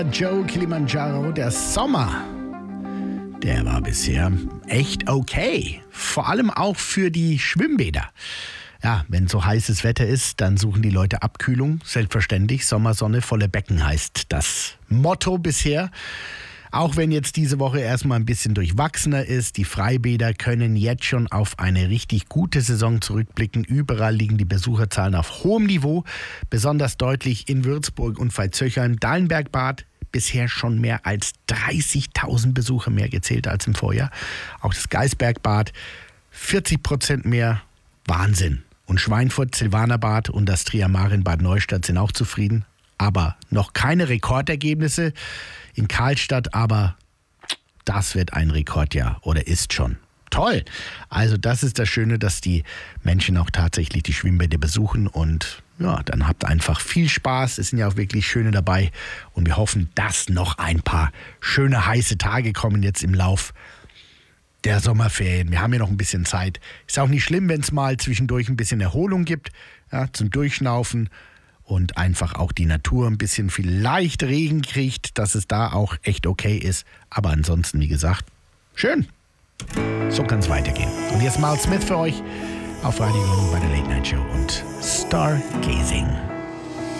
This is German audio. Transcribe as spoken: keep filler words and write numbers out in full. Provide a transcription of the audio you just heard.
Joe Kilimanjaro, der Sommer, der war bisher echt okay. Vor allem auch für die Schwimmbäder. Ja, wenn so heißes Wetter ist, dann suchen die Leute Abkühlung. Selbstverständlich, Sommersonne, volle Becken heißt das Motto bisher. Auch wenn jetzt diese Woche erstmal ein bisschen durchwachsener ist, die Freibäder können jetzt schon auf eine richtig gute Saison zurückblicken. Überall liegen die Besucherzahlen auf hohem Niveau, besonders deutlich in Würzburg und Veitshöchheim. Dallenbergbad bisher schon mehr als dreißigtausend Besucher mehr gezählt als im Vorjahr. Auch das Geisbergbad vierzig Prozent mehr, Wahnsinn. Und Schweinfurt, Silvanerbad und das Triamarin Bad Neustadt sind auch zufrieden. Aber noch keine Rekordergebnisse in Karlstadt, aber das wird ein Rekordjahr oder ist schon. Toll! Also das ist das Schöne, dass die Menschen auch tatsächlich die Schwimmbäder besuchen und ja, dann habt einfach viel Spaß. Es sind ja auch wirklich schöne dabei und wir hoffen, dass noch ein paar schöne heiße Tage kommen jetzt im Lauf der Sommerferien. Wir haben ja noch ein bisschen Zeit. Ist auch nicht schlimm, wenn es mal zwischendurch ein bisschen Erholung gibt, ja, zum Durchschnaufen. Und einfach auch die Natur ein bisschen vielleicht Regen kriegt, dass es da auch echt okay ist. Aber ansonsten, wie gesagt, schön. So kann es weitergehen. Und jetzt Miles Smith für euch auf Radio London bei der Late Night Show und Stargazing.